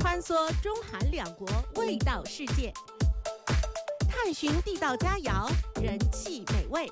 穿梭中韩两国味道世界，探寻地道佳肴，人气美味。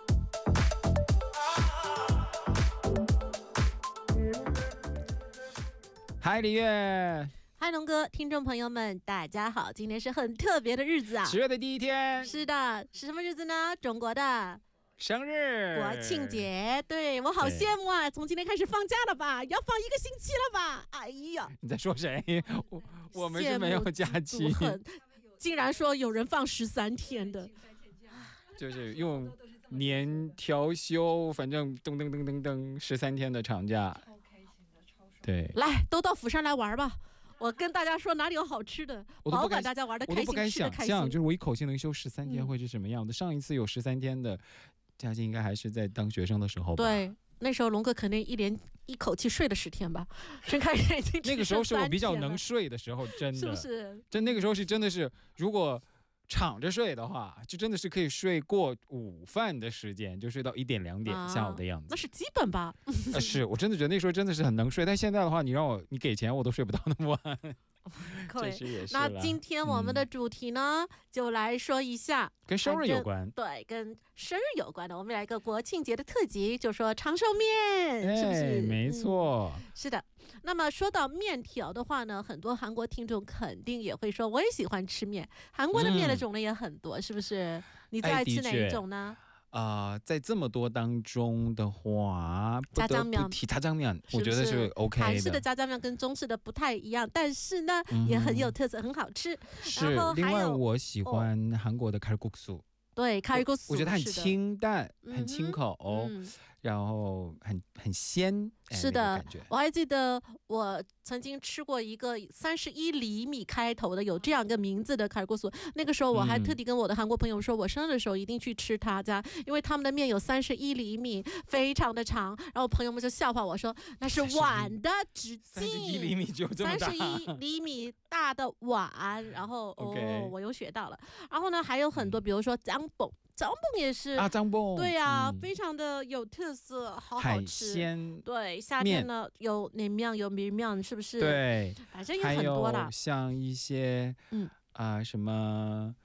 嗨，李月。 嗨，龙哥，听众朋友们，大家好！今天是很特别的日子啊，10 月的第一天。 是的，是什么日子呢？中国的生日， 国庆节。对，我好羡慕啊！从今天开始放假了吧？要放1个星期了吧？哎呀， 你在说谁？我们是没有假期， 竟然说有人放13天的， 就是用年调休，反正噔噔噔噔噔13天的长假。对， 来，都到釜山来玩吧！我跟大家说哪里有好吃的，保管大家玩的开心， 我都不敢想象，就是我一口气能休13天会是什么样的。上一次有13天的假期，应该还是在当学生的时候吧？ 对，那时候龙哥肯定一口气睡了10天吧。真开始已经那个时候是我比较能睡的时候，真的是不是？ 那个时候是真的是，如果敞着睡的话，就真的是可以睡过午饭的时间，就睡到1点2点下午的样子。 那是基本吧？ 是我真的觉得那时候真的是很能睡，但现在的话，你给钱我都睡不到那么晚。 可以， 也是。 那今天我们的主题呢，就来说一下跟生日有关。 对，跟生日有关的，我们来一个国庆节的特辑，就说长寿面，是不是？ 没错。 是的。那么说到面条的话呢，很多韩国听众肯定也会说，我也喜欢吃面。韩国的面的种类也很多，是不是？你最爱吃哪一种呢？ 在这么多当中的话， 炸酱面， 炸酱面，我觉得是 OK 的。 韩式的炸酱面跟中式的不太一样，但是呢，也很有特色，很好吃。 是，另外我喜欢韩国的칼국수。 对，칼국수， 我觉得它很清淡，很清口，然后很鲜。 是的，我还记得我曾经吃过一个31厘米开头的有这样一个名字的칼국수，那个时候我还特地跟我的韩国朋友说，我生日的时候一定去吃他家，因为他们的面有31厘米，非常的长。然后朋友们就笑话我说，那是碗的直径 ，31厘米就这么大 ，31厘米大的碗。然后我又学到了。然后呢，还有很多，比如说张蹦也是啊，张蹦， 对啊，非常的有特色，好好吃。 海鲜， 对，夏天呢有냉면有밀면，是不是？ 对， 反正有很多啦。 还有像一些什么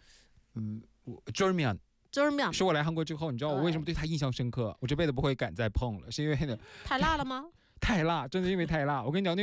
쫄면，是我来韩国之后，你知道我为什么对它印象深刻？我这辈子不会敢再碰了，是因为呢太辣了吗？ 太辣，真的因为太辣。我跟你讲，